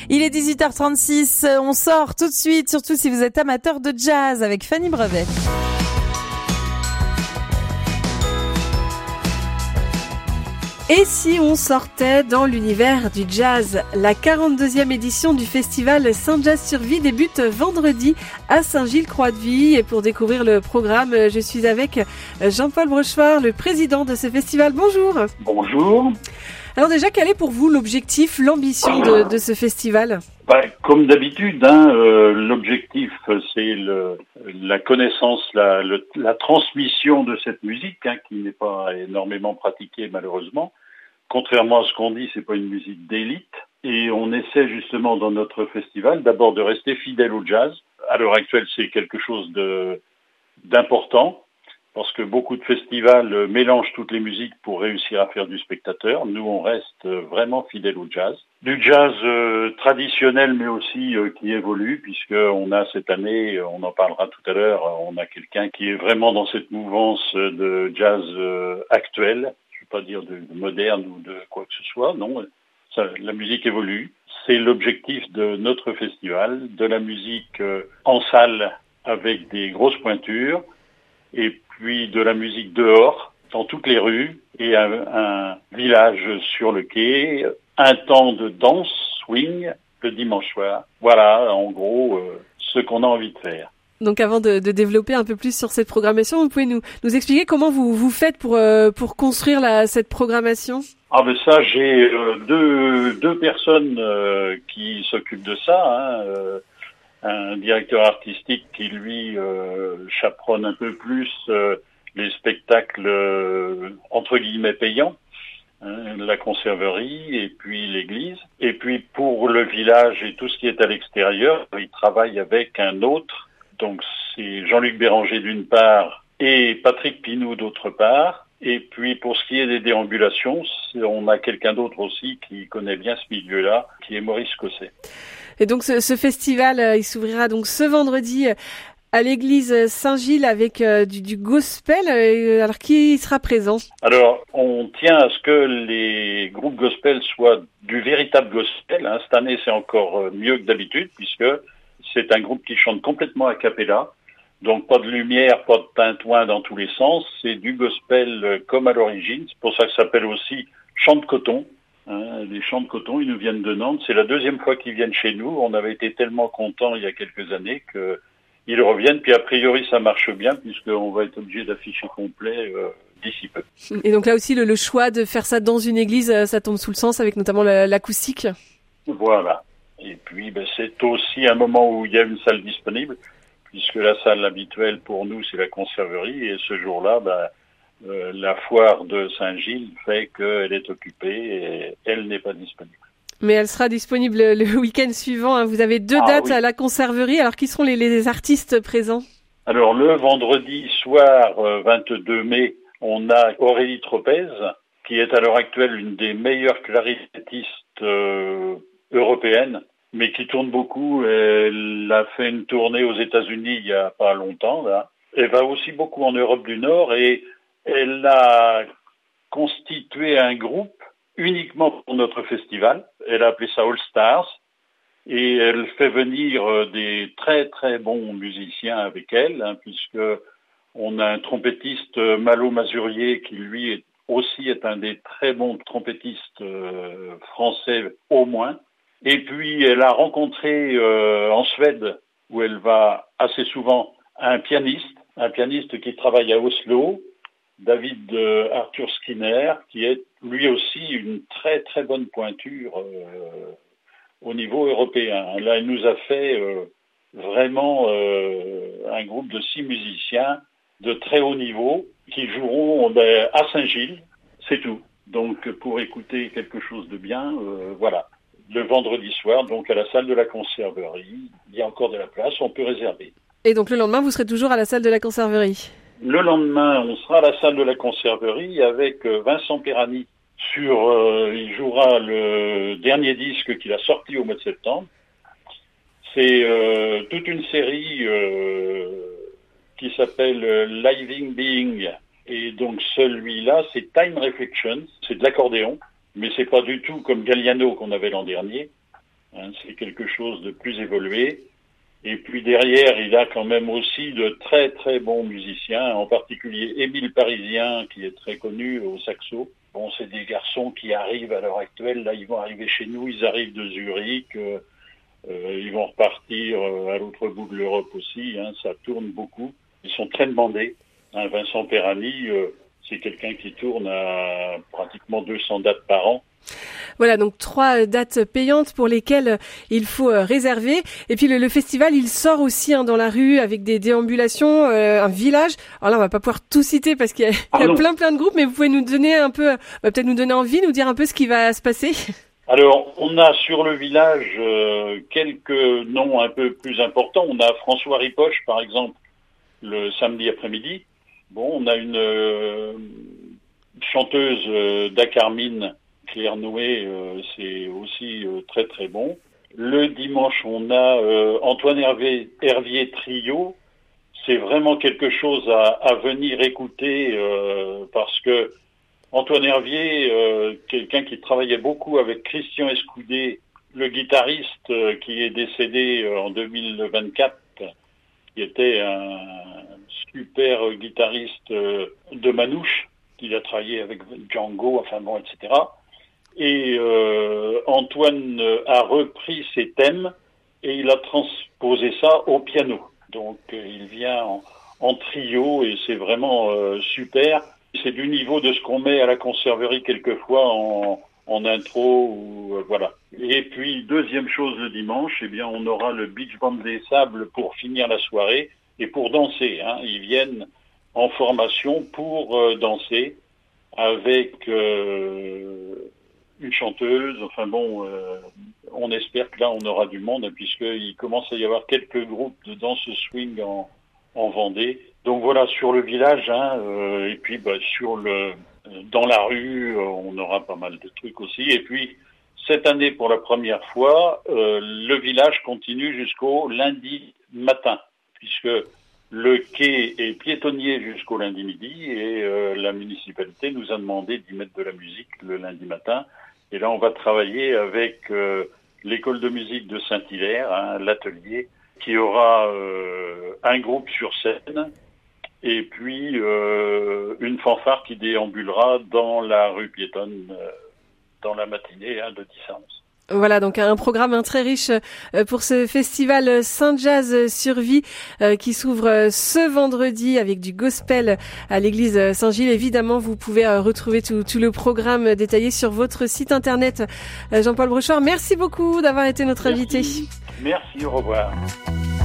Il est 18h36, on sort tout de suite, surtout si vous êtes amateur de jazz avec Fanny Brevet. Et si on sortait dans l'univers du jazz? La 42e édition du festival Saint-Jazz-sur-Vie débute vendredi à Saint-Gilles-Croix-de-Vie. Et pour découvrir le programme, je suis avec Jean-Paul Brochefort, le président de ce festival. Bonjour. Bonjour. Alors déjà, quel est pour vous l'objectif, l'ambition de ce festival? Comme d'habitude, l'objectif c'est la connaissance, la transmission de cette musique qui n'est pas énormément pratiquée malheureusement. Contrairement à ce qu'on dit, c'est pas une musique d'élite. Et on essaie justement dans notre festival d'abord de rester fidèle au jazz. À l'heure actuelle, c'est quelque chose d'important. Parce que beaucoup de festivals mélangent toutes les musiques pour réussir à faire du spectateur. Nous, on reste vraiment fidèles au jazz. Du jazz traditionnel, mais aussi qui évolue, puisqu'on a cette année, on en parlera tout à l'heure, on a quelqu'un qui est vraiment dans cette mouvance de jazz actuel. Je ne veux pas dire de moderne ou de quoi que ce soit, non. La musique évolue. C'est l'objectif de notre festival, de la musique en salle avec des grosses pointures, et puis de la musique dehors, dans toutes les rues, et un village sur le quai, un temps de danse, swing, le dimanche soir. Voilà, en gros, ce qu'on a envie de faire. Donc avant de développer un peu plus sur cette programmation, vous pouvez nous expliquer comment vous faites pour construire cette programmation? Ça, j'ai deux personnes qui s'occupent de ça, un directeur artistique qui, lui, chaperonne un peu plus les spectacles, entre guillemets, payants, la conserverie et puis l'église. Et puis, pour le village et tout ce qui est à l'extérieur, il travaille avec un autre. Donc, c'est Jean-Luc Béranger d'une part et Patrick Pinou d'autre part. Et puis, pour ce qui est des déambulations, on a quelqu'un d'autre aussi qui connaît bien ce milieu-là, qui est Maurice Cosset. Et donc ce festival, il s'ouvrira donc ce vendredi à l'église Saint-Gilles avec du gospel. Alors qui sera présent? Alors on tient à ce que les groupes gospel soient du véritable gospel. Cette année c'est encore mieux que d'habitude puisque c'est un groupe qui chante complètement a cappella. Donc pas de lumière, pas de tintouin dans tous les sens. C'est du gospel comme à l'origine. C'est pour ça que ça s'appelle aussi Chant de coton. Les Chants de coton, ils nous viennent de Nantes. C'est la deuxième fois qu'ils viennent chez nous. On avait été tellement contents il y a quelques années qu'ils reviennent. Puis a priori, ça marche bien puisqu'on va être obligé d'afficher complet d'ici peu. Et donc là aussi, le choix de faire ça dans une église, ça tombe sous le sens avec notamment l'acoustique. Voilà. Et puis, c'est aussi un moment où il y a une salle disponible puisque la salle habituelle pour nous, c'est la conserverie. Et ce jour-là, la foire de Saint-Gilles fait qu'elle est occupée et elle n'est pas disponible. Mais elle sera disponible le week-end suivant. Vous avez deux dates à la conserverie. Alors, qui seront les artistes présents? Alors, le vendredi soir 22 mai, on a Aurélie Tropez, qui est à l'heure actuelle une des meilleures clarinettistes européennes, mais qui tourne beaucoup. Elle a fait une tournée aux États-Unis il y a pas longtemps, là. Elle va aussi beaucoup en Europe du Nord et elle a constitué un groupe uniquement pour notre festival. Elle a appelé ça All Stars et elle fait venir des très très bons musiciens avec elle, puisque on a un trompettiste Malo Mazurier qui lui aussi est un des très bons trompettistes français au moins. Et puis elle a rencontré en Suède, où elle va assez souvent, un pianiste qui travaille à Oslo, David Arthur Skinner, qui est lui aussi une très très bonne pointure au niveau européen. Là, il nous a fait vraiment un groupe de 6 musiciens de très haut niveau qui joueront à Saint-Gilles, c'est tout. Donc pour écouter quelque chose de bien, voilà. Le vendredi soir, donc à la salle de la conserverie, il y a encore de la place, on peut réserver. Et donc le lendemain, vous serez toujours à la salle de la conserverie? Le lendemain, on sera à la salle de la conserverie avec Vincent Perani. Il jouera le dernier disque qu'il a sorti au mois de septembre. C'est toute une série qui s'appelle Living Being. Et donc celui-là, c'est Time Reflections. C'est de l'accordéon, mais c'est pas du tout comme Galliano qu'on avait l'an dernier. C'est quelque chose de plus évolué. Et puis derrière, il a quand même aussi de très très bons musiciens, en particulier Émile Parisien, qui est très connu au saxo. Bon, c'est des garçons qui arrivent à l'heure actuelle. Là, ils vont arriver chez nous, ils arrivent de Zurich. Ils vont repartir à l'autre bout de l'Europe aussi. Ça tourne beaucoup. Ils sont très demandés. Vincent Perani, c'est quelqu'un qui tourne à pratiquement 200 dates par an. Voilà, donc 3 dates payantes pour lesquelles il faut réserver. Et puis le festival, il sort aussi dans la rue avec des déambulations, un village. Alors là, on va pas pouvoir tout citer parce qu'il y a plein de groupes, mais vous pouvez nous donner un peu, peut-être nous donner envie, nous dire un peu ce qui va se passer. Alors, on a sur le village quelques noms un peu plus importants. On a François Ripoche, par exemple, le samedi après-midi. Bon, on a une chanteuse d'Acarmine, Claire Noé, c'est aussi très très bon. Le dimanche, on a Antoine Hervier Trio. C'est vraiment quelque chose à venir écouter parce que Antoine Hervier, quelqu'un qui travaillait beaucoup avec Christian Escoudé, le guitariste qui est décédé en 2024, qui était un super guitariste de Manouche, qu'il a travaillé avec Django, etc. Et Antoine a repris ses thèmes et il a transposé ça au piano. Donc il vient en trio et c'est vraiment super. C'est du niveau de ce qu'on met à la conserverie quelquefois en intro ou voilà. Et puis deuxième chose le dimanche, on aura le Beach Band des Sables pour finir la soirée et pour danser. Ils viennent en formation pour danser avec une chanteuse. On espère que là on aura du monde puisqu'il commence à y avoir quelques groupes de danse swing en Vendée. Donc voilà, sur le village, et puis dans la rue, on aura pas mal de trucs aussi. Et puis cette année, pour la première fois, le village continue jusqu'au lundi matin, puisque le quai est piétonnier jusqu'au lundi midi et la municipalité nous a demandé d'y mettre de la musique le lundi matin. Et là, on va travailler avec l'école de musique de Saint-Hilaire, l'atelier, qui aura un groupe sur scène et puis une fanfare qui déambulera dans la rue piétonne dans la matinée de 10 à 11. Voilà, donc un programme très riche pour ce festival Saint-Jazz sur Vie qui s'ouvre ce vendredi avec du gospel à l'église Saint-Gilles. Évidemment, vous pouvez retrouver tout le programme détaillé sur votre site internet. Jean-Paul Brochard, merci beaucoup d'avoir été notre invité. Merci, au revoir.